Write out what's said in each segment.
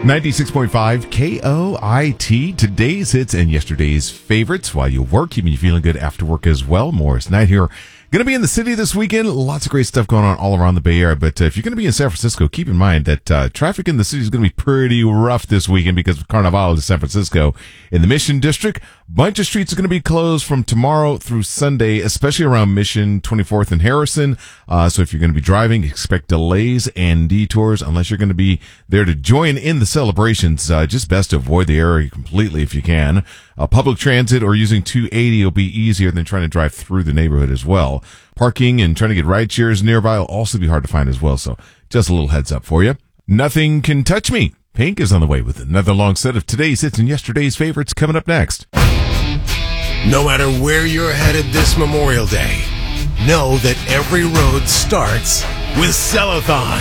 96.5 KOIT, today's hits and yesterday's favorites while you work, keeping you feeling good after work as well. Morris Knight here. Going to be in the city this weekend. Lots of great stuff going on all around the Bay Area. But if you're going to be in San Francisco, keep in mind that traffic in the city is going to be pretty rough this weekend because of Carnival in San Francisco. In the Mission District, bunch of streets are going to be closed from tomorrow through Sunday, especially around Mission, 24th, and Harrison. So if you're going to be driving, expect delays and detours unless you're going to be there to join in the celebrations. Just best to avoid the area completely if you can. Public transit or using 280 will be easier than trying to drive through the neighborhood as well. Parking and trying to get ride shares nearby will also be hard to find as well. So just a little heads up for you. Nothing Can Touch Me. Pink is on the way with another long set of today's hits and yesterday's favorites coming up next. No matter where you're headed this Memorial Day, know that every road starts with Cellathon.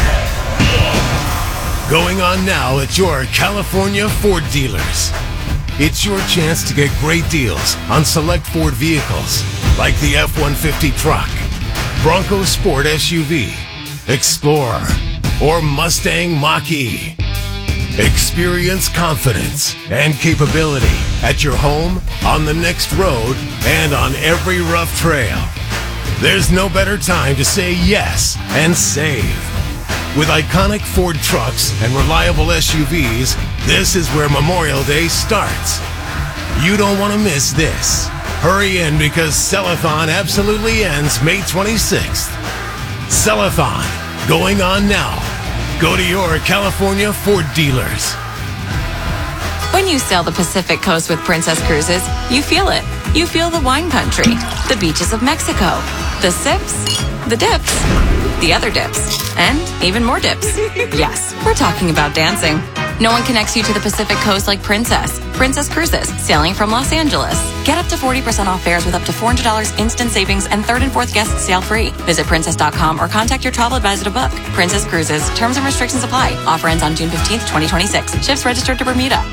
Going on now at your California Ford dealers. It's your chance to get great deals on select Ford vehicles like the F-150 truck, Bronco Sport SUV, Explorer, or Mustang Mach-E. Experience confidence and capability at your home, on the next road, and on every rough trail. There's no better time to say yes and save. With iconic Ford trucks and reliable SUVs, this is where Memorial Day starts. You don't want to miss this. Hurry in because Cellathon absolutely ends May 26th. Cellathon, going on now. Go to your California Ford dealers. When you sail the Pacific Coast with Princess Cruises, you feel it. You feel the wine country, the beaches of Mexico, the sips, the dips, the other dips, and even more dips. Yes, we're talking about dancing. No one connects you to the Pacific Coast like Princess Cruises, sailing from Los Angeles. Get up to 40% off fares with up to $400 instant savings and third and fourth guests sail free. Visit princess.com or contact your travel advisor to book. Princess Cruises. Terms and restrictions apply. Offer ends on June 15th, 2026. Ships registered to Bermuda.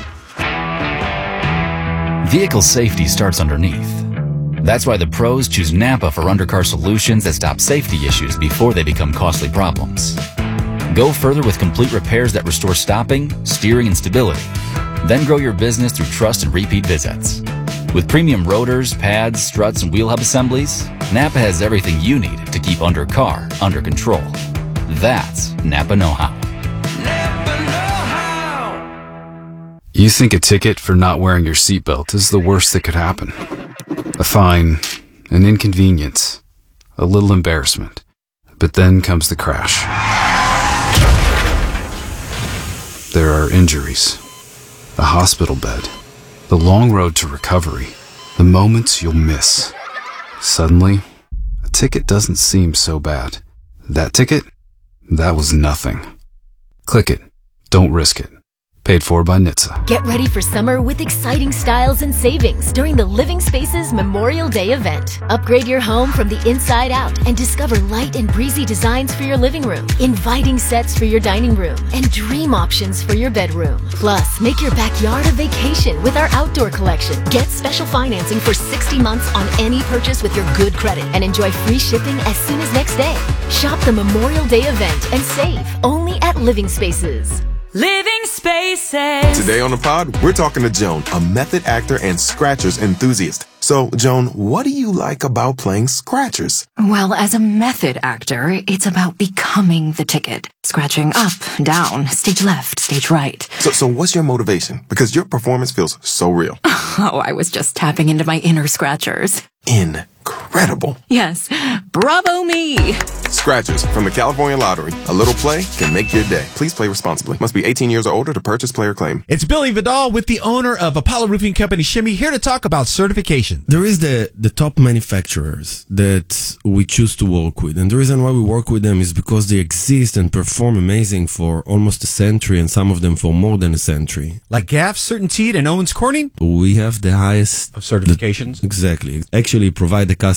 Vehicle safety starts underneath. That's why the pros choose Napa for undercar solutions that stop safety issues before they become costly problems. Go further with complete repairs that restore stopping, steering, and stability. Then grow your business through trust and repeat visits. With premium rotors, pads, struts, and wheel hub assemblies, Napa has everything you need to keep undercar under control. That's Napa know-how. You think a ticket for not wearing your seatbelt is the worst that could happen. A fine, an inconvenience, a little embarrassment. But then comes the crash. There are injuries, a hospital bed, the long road to recovery, the moments you'll miss. Suddenly, a ticket doesn't seem so bad. That ticket? That was nothing. Click it. Don't risk it. Paid for by NHTSA. Get ready for summer with exciting styles and savings during the Living Spaces Memorial Day event. Upgrade your home from the inside out and discover light and breezy designs for your living room, inviting sets for your dining room, and dream options for your bedroom. Plus, make your backyard a vacation with our outdoor collection. Get special financing for 60 months on any purchase with your good credit and enjoy free shipping as soon as next day. Shop the Memorial Day event and save only at Living Spaces. Living Spaces. Today on the pod, we're talking to Joan, a method actor and scratchers enthusiast. So, Joan, what do you like about playing scratchers? Well, as a method actor, it's about becoming the ticket. Scratching up, down, stage left, stage right. So what's your motivation? Because your performance feels so real. Oh, I was just tapping into my inner scratchers. Incredible. Yes. Bravo me. Scratchers from the California Lottery. A little play can make your day. Please play responsibly. Must be 18 years or older to purchase player claim. It's Billy Vidal with the owner of Apollo Roofing Company, Shimmy, here to talk about certification. There is the top manufacturers that we choose to work with. And the reason why we work with them is because they exist and perform amazing for almost a century and some of them for more than a century. Like Gaff, CertainTeed, and Owens Corning? We have the highest of certifications. Exactly. Actually provide the customer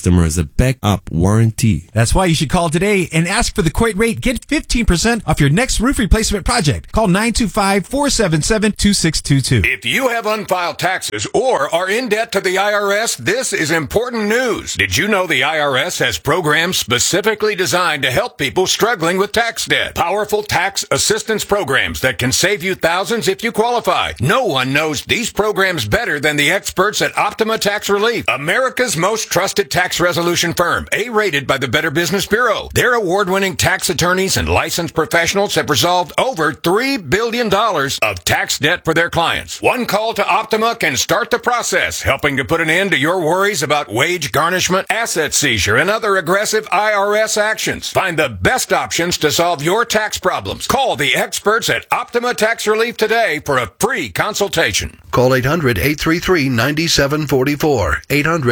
customers a backup warranty. That's why you should call today and ask for the Coit rate. Get 15% off your next roof replacement project. Call 925-477-2622. If you have unfiled taxes or are in debt to the IRS, this is important news. Did you know the IRS has programs specifically designed to help people struggling with tax debt? Powerful tax assistance programs that can save you thousands if you qualify. No one knows these programs better than the experts at Optima Tax Relief, America's most trusted tax resolution firm, A-rated by the Better Business Bureau. Their award-winning tax attorneys and licensed professionals have resolved over $3 billion of tax debt for their clients. One call to Optima can start the process, helping to put an end to your worries about wage garnishment, asset seizure, and other aggressive IRS actions. Find the best options to solve your tax problems. Call the experts at Optima Tax Relief today for a free consultation. Call 800-833-9744.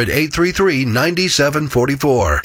800-833-9744.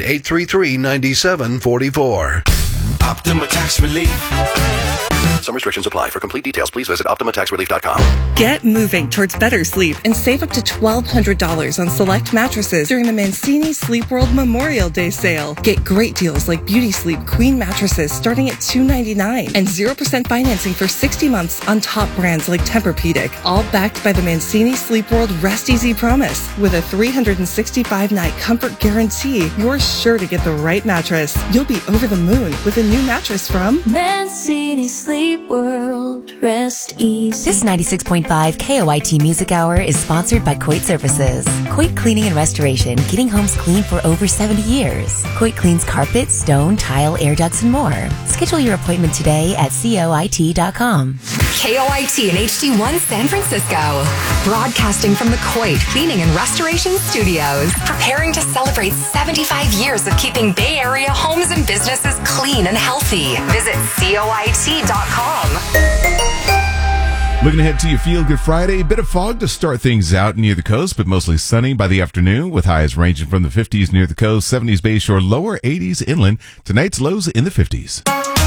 800-833-9744. Optima Tax Relief. Some restrictions apply. For complete details, please visit OptimaTaxRelief.com. Get moving towards better sleep and save up to $1,200 on select mattresses during the Mancini Sleep World Memorial Day sale. Get great deals like Beauty Sleep Queen mattresses starting at $299 and 0% financing for 60 months on top brands like Tempur-Pedic. All backed by the Mancini Sleep World Rest Easy Promise. With a 365-night comfort guarantee, you're sure to get the right mattress. You'll be over the moon with a new mattress from Mancini Sleep World, rest easy. This 96.5 KOIT Music Hour is sponsored by Coit Services. Coit Cleaning and Restoration, getting homes clean for over 70 years. Coit cleans carpet, stone, tile, air ducts, and more. Schedule your appointment today at coit.com. KOIT and HD1 San Francisco. Broadcasting from the Coit Cleaning and Restoration Studios. Preparing to celebrate 75 years of keeping Bay Area homes and businesses clean and healthy. Visit coit.com. Looking ahead to your Feel Good Friday, a bit of fog to start things out near the coast, but mostly sunny by the afternoon, with highs ranging from the 50s near the coast, 70s Bayshore, lower 80s inland. Tonight's lows in the 50s.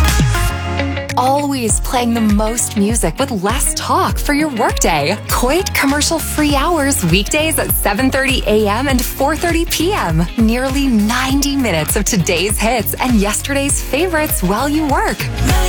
Always playing the most music with less talk for your workday. Coit commercial-free hours weekdays at 7:30 a.m. and 4:30 p.m. Nearly 90 minutes of today's hits and yesterday's favorites while you work.